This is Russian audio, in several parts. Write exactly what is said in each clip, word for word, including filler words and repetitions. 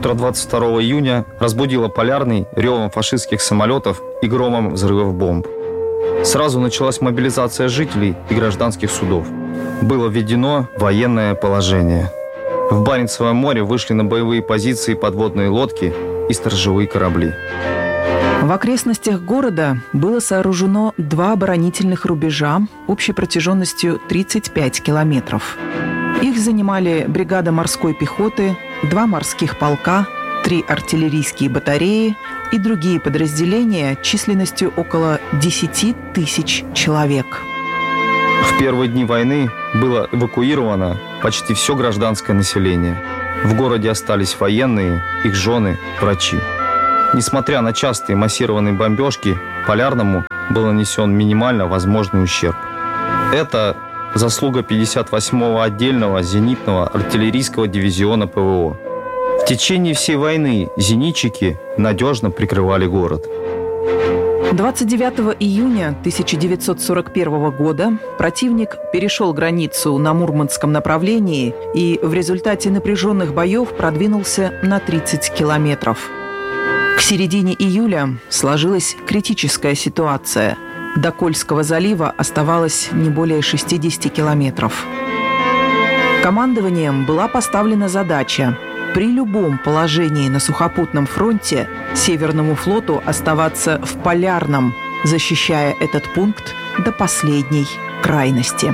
Утро двадцать второго июня разбудило Полярный ревом фашистских самолетов и громом взрывов бомб. Сразу началась мобилизация жителей и гражданских судов. Было введено военное положение. В Баренцевом море вышли на боевые позиции подводные лодки и сторожевые корабли. В окрестностях города было сооружено два оборонительных рубежа общей протяженностью тридцать пять километров. Их занимали бригада морской пехоты, два морских полка, три артиллерийские батареи и другие подразделения численностью около десять тысяч человек. В первые дни войны было эвакуировано почти все гражданское население. В городе остались военные, их жены, врачи. Несмотря на частые массированные бомбежки, Полярному был нанесен минимально возможный ущерб. Это заслуга пятьдесят восьмого отдельного зенитного артиллерийского дивизиона ПВО. В течение всей войны зенитчики надежно прикрывали город. двадцать девятого июня тысяча девятьсот сорок первого года противник перешел границу на Мурманском направлении и в результате напряженных боев продвинулся на тридцать километров. К середине июля сложилась критическая ситуация. До Кольского залива оставалось не более шестидесяти километров. Командованием была поставлена задача при любом положении на сухопутном фронте Северному флоту оставаться в Полярном, защищая этот пункт до последней крайности.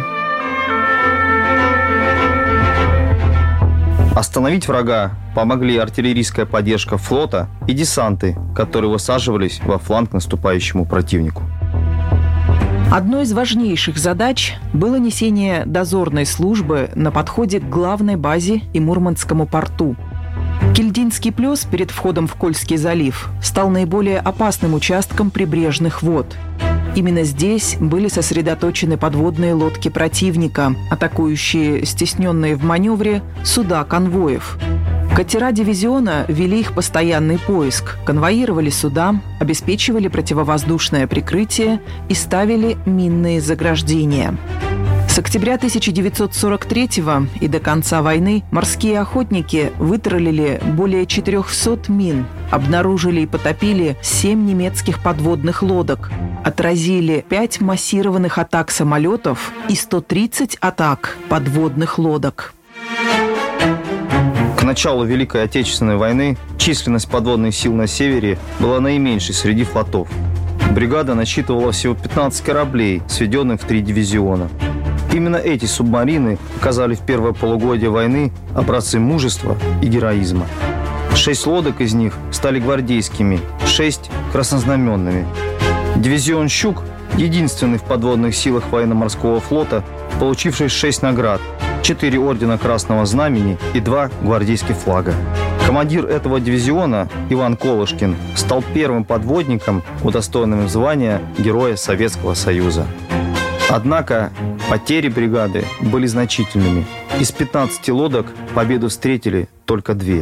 Остановить врага помогли артиллерийская поддержка флота и десанты, которые высаживались во фланг наступающему противнику. Одной из важнейших задач было несение дозорной службы на подходе к главной базе и Мурманскому порту. Кильдинский плес перед входом в Кольский залив стал наиболее опасным участком прибрежных вод. Именно здесь были сосредоточены подводные лодки противника, атакующие стесненные в маневре суда конвоев. Катера дивизиона вели их постоянный поиск, конвоировали суда, обеспечивали противовоздушное прикрытие и ставили минные заграждения. С октября тысяча девятьсот сорок третьего и до конца войны морские охотники вытролили более четырехсот мин, обнаружили и потопили семь немецких подводных лодок, отразили пять массированных атак самолетов и сто тридцать атак подводных лодок. К началу Великой Отечественной войны численность подводных сил на севере была наименьшей среди флотов. Бригада насчитывала всего пятнадцать кораблей, сведенных в три дивизиона. Именно эти субмарины показали в первое полугодие войны образцы мужества и героизма. Шесть лодок из них стали гвардейскими, шесть – краснознаменными. Дивизион «Щук» – единственный в подводных силах военно-морского флота, получивший шесть наград, четыре ордена Красного Знамени и два гвардейских флага. Командир этого дивизиона Иван Колышкин стал первым подводником, удостоенным звания Героя Советского Союза. Однако потери бригады были значительными. Из пятнадцати лодок победу встретили только две.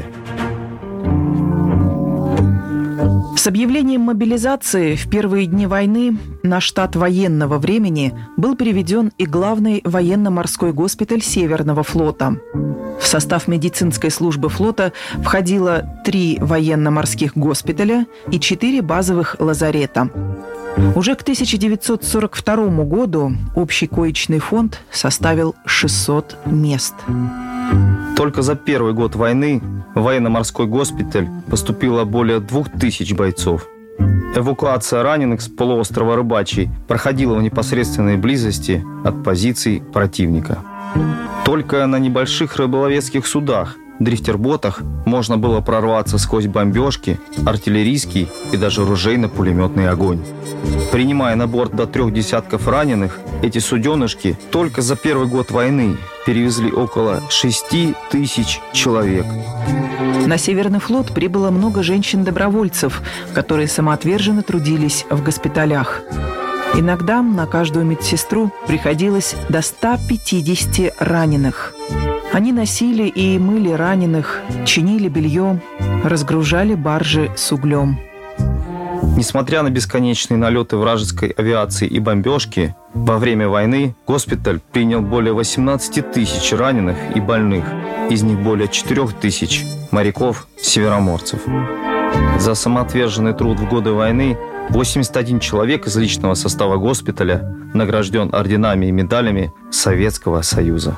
С объявлением мобилизации в первые дни войны на штат военного времени был переведен и главный военно-морской госпиталь Северного флота. В состав медицинской службы флота входило три военно-морских госпиталя и четыре базовых лазарета. Уже к тысяча девятьсот сорок второму году общий коечный фонд составил шестьсот мест. Только за первый год войны в военно-морской госпиталь поступило более двух тысяч бойцов. Эвакуация раненых с полуострова Рыбачий проходила в непосредственной близости от позиций противника. Только на небольших рыболовецких судах, дрифтерботах, можно было прорваться сквозь бомбежки, артиллерийский и даже ружейно-пулеметный огонь. Принимая на борт до трех десятков раненых, эти суденышки только за первый год войны перевезли около шести тысяч человек. На Северный флот прибыло много женщин-добровольцев, которые самоотверженно трудились в госпиталях. Иногда на каждую медсестру приходилось до ста пятидесяти раненых. Они носили и мыли раненых, чинили белье, разгружали баржи с углем. Несмотря на бесконечные налеты вражеской авиации и бомбежки, во время войны госпиталь принял более восемнадцати тысяч раненых и больных, из них более четырёх тысяч моряков-североморцев. За самоотверженный труд в годы войны восемьдесят один человек из личного состава госпиталя награжден орденами и медалями Советского Союза.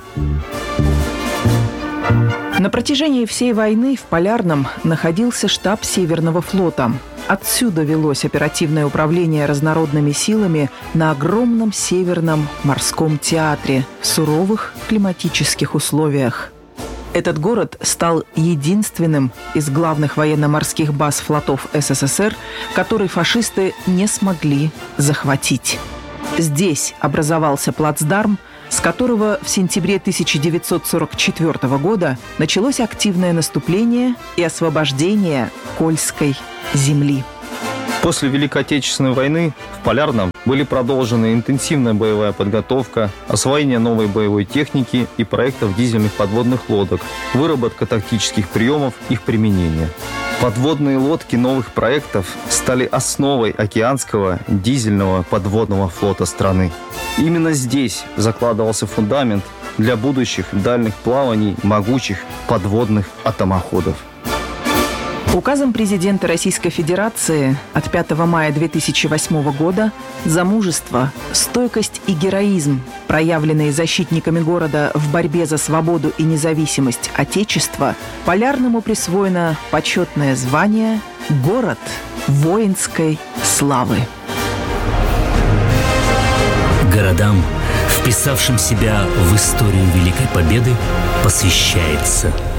На протяжении всей войны в Полярном находился штаб Северного флота. Отсюда велось оперативное управление разнородными силами на огромном Северном морском театре в суровых климатических условиях. Этот город стал единственным из главных военно-морских баз флотов СССР, который фашисты не смогли захватить. Здесь образовался плацдарм, с которого в сентябре тысяча девятьсот сорок четвёртого года началось активное наступление и освобождение Кольской земли. После Великой Отечественной войны в Полярном были продолжены интенсивная боевая подготовка, освоение новой боевой техники и проектов дизельных подводных лодок, выработка тактических приемов их применения. Подводные лодки новых проектов стали основой океанского дизельного подводного флота страны. Именно здесь закладывался фундамент для будущих дальних плаваний могучих подводных атомоходов. Указом президента Российской Федерации от пятого мая две тысячи восьмого года за мужество, стойкость и героизм, проявленные защитниками города в борьбе за свободу и независимость Отечества, Полярному присвоено почетное звание «Город воинской славы». Городам, вписавшим себя в историю Великой Победы, посвящается